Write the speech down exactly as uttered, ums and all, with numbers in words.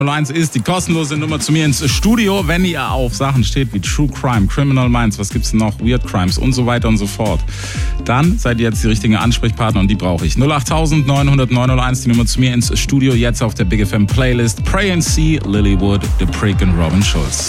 null eins ist die kostenlose Nummer zu mir ins Studio, wenn ihr auf Sachen steht wie True Crime, Criminal Minds, was gibt's noch, Weird Crimes und so weiter und so fort. Dann seid ihr jetzt die richtigen Ansprechpartner und die brauche ich. null acht neun null null neun null eins, die Nummer zu mir ins Studio, jetzt auf der Big F M Playlist. Pray and See, Lilywood, The Prick und Robin Schulz.